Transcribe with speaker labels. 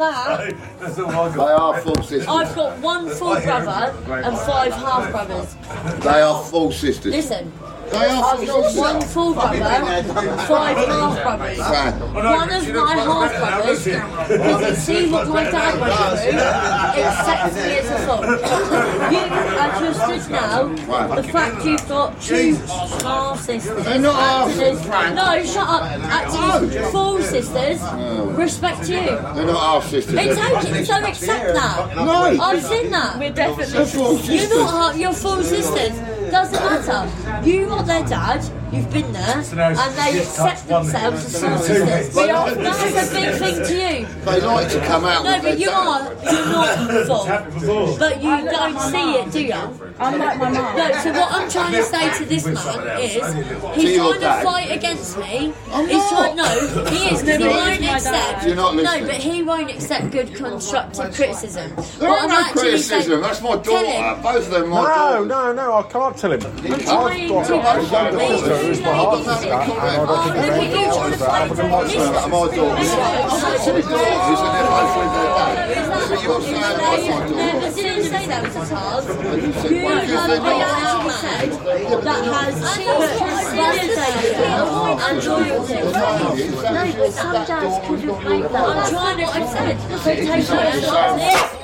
Speaker 1: that.
Speaker 2: That's all I
Speaker 3: They
Speaker 2: got.
Speaker 3: are full sisters.
Speaker 1: I've got one full brother and 5 half brothers.
Speaker 3: They are full sisters.
Speaker 1: Listen,
Speaker 3: They are
Speaker 1: I've
Speaker 3: full
Speaker 1: got
Speaker 3: sisters.
Speaker 1: one full brother, 5 half brothers.
Speaker 3: Right.
Speaker 1: One of my half brothers, because you see what my dad went through, accepts me as a full. You, as you're stood now, the fact you've got 2 half sisters.
Speaker 3: They're not half sisters, Frank.
Speaker 1: No, shut up. Actually, full sisters, respect you.
Speaker 3: They're not half sisters.
Speaker 1: Exactly, so accept that.
Speaker 3: No.
Speaker 1: I've seen that.
Speaker 4: We're definitely.
Speaker 3: They're full sisters.
Speaker 1: You're not half, you're full sisters. Doesn't matter. You are their dad, you've been there, and they accept themselves as full sisters. That's a big thing to you.
Speaker 3: They like to come out
Speaker 1: No,
Speaker 3: with
Speaker 1: but
Speaker 3: their
Speaker 1: you're
Speaker 3: dad.
Speaker 1: not full. But you don't see it, do you?
Speaker 4: I'm like my mum.
Speaker 1: No, so what I'm trying to say to this man is, he's
Speaker 3: your
Speaker 1: trying
Speaker 3: dad?
Speaker 1: to fight against me.
Speaker 3: I'm
Speaker 1: He's trying,
Speaker 3: not.
Speaker 1: no, he is, because he
Speaker 4: No,
Speaker 1: won't
Speaker 4: he's my
Speaker 1: accept.
Speaker 4: dad.
Speaker 3: You're not
Speaker 1: No,
Speaker 3: listening.
Speaker 1: but he won't accept good constructive criticism.
Speaker 3: There
Speaker 1: What
Speaker 3: ain't
Speaker 1: I'm
Speaker 3: no
Speaker 1: actually
Speaker 3: criticism.
Speaker 1: saying-
Speaker 3: That's my
Speaker 1: Tell him.
Speaker 3: daughter. Both of them my daughters.
Speaker 5: No, I can't tell him.
Speaker 1: I'm trying to
Speaker 5: who's my half sister, and I don't
Speaker 1: Oh, look at you trying to fight
Speaker 3: My daughter. Who's in their both with their dad. But you're saying that's my daughter.
Speaker 1: Never did say that was a task.
Speaker 3: You said,
Speaker 1: You
Speaker 3: well, because they're
Speaker 1: have a
Speaker 3: not.
Speaker 1: reality said that has validation and loyalty.
Speaker 3: No,
Speaker 1: But some dads couldn't make that. I'm trying to, I said, expectation and